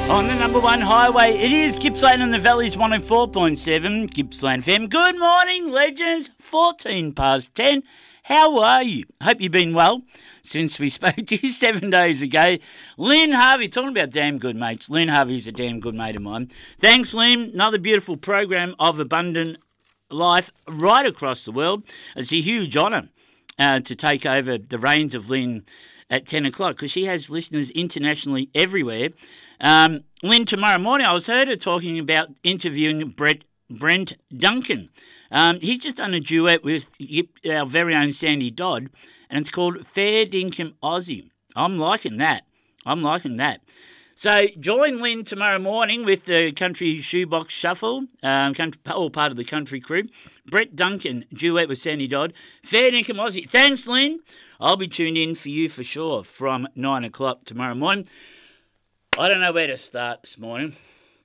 On the number one highway, it is Gippsland and the Valleys 104.7, Gippsland FM. Good morning, legends. 14 past 10. How are you? Hope you've been well since we spoke to you 7 days ago. Lynn Harvey, talking about damn good mates. Lynn Harvey's a damn good mate of mine. Thanks, Lynn. Another beautiful program of abundant life right across the world. It's a huge honour to take over the reins of Lynn at 10 o'clock because she has listeners internationally everywhere. Lynn, tomorrow morning, I was heard her talking about interviewing Brent Duncan. He's just done a duet with our very own Sandy Dodd, and it's called Fair Dinkum Aussie. I'm liking that. So join Lynn tomorrow morning with the Country Shoebox Shuffle, all part of the country crew. Brent Duncan, duet with Sandy Dodd. Fair Dinkum Aussie. Thanks, Lynn. I'll be tuned in for you for sure from 9 o'clock tomorrow morning. I don't know where to start this morning.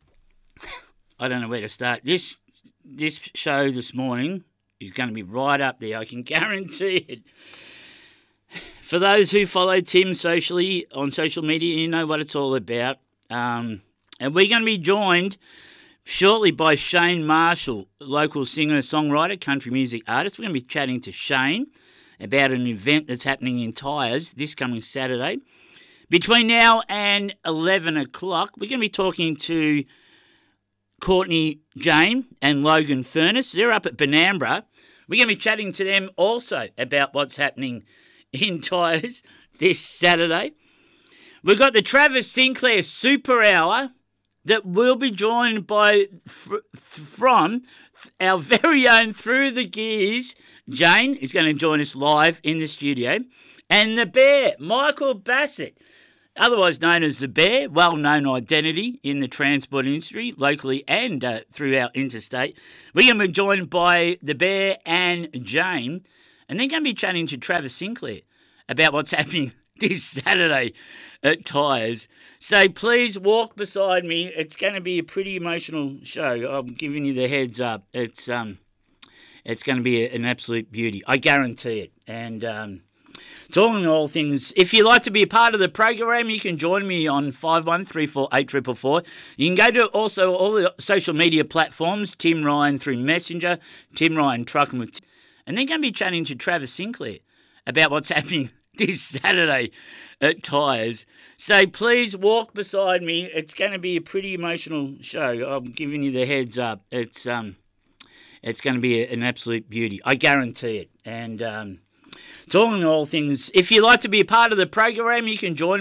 This show this morning is going to be right up there. I can guarantee it. For those who follow Tim socially on social media, you know what it's all about. And we're going to be joined shortly by Shane Marshall, local singer-songwriter, country music artist. We're going to be chatting to Shane about an event that's happening in Tyers this coming Saturday. Between now and 11 o'clock, we're going to be talking to Courtney Jane and Logan Furness. They're up at Benambra. We're going to be chatting to them also about what's happening in Tyers this Saturday. We've got the Travis Sinclair Super Hour that will be joined by from our very own Through the Gears. Jane is going to join us live in the studio. And the Bear, Michael Bassett, otherwise known as the Bear, well-known identity in the transport industry, locally and throughout interstate. We're going to be joined by the Bear and Jane, and they're going to be chatting to Travis Sinclair about what's happening this Saturday at Tyers. So please walk beside me. It's going to be a pretty emotional show. I'm giving you the heads up. It's going to be an absolute beauty. I guarantee it. And talking all things, if you'd like to be a part of the program, you can join me on 51348444. You can go to also all the social media platforms, Tim Ryan through Messenger, Tim Ryan Trucking with Tim. And they're going to be chatting to Travis Sinclair about what's happening this Saturday at Tyers. So please walk beside me. It's going to be a pretty emotional show. I'm giving you the heads up. It's going to be an absolute beauty. I guarantee it. And talking all things, if you'd like to be a part of the program, you can join